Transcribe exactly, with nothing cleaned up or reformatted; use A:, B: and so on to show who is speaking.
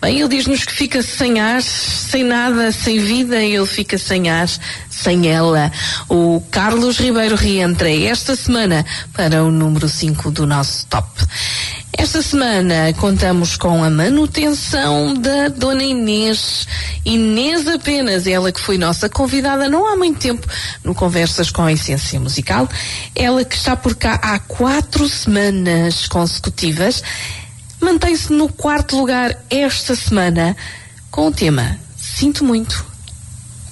A: Bem, ele diz-nos que fica sem ar, sem nada, sem vida, ele fica sem ar, sem ela. O Carlos Ribeiro reentra esta semana para o número cinco do nosso top. Esta semana contamos com a manutenção da Dona Inês. Inês apenas, ela que foi nossa convidada não há muito tempo no Conversas com a Essência Musical. Ela que está por cá há quatro semanas consecutivas. Mantém-se no quarto lugar esta semana com o tema Sinto Muito.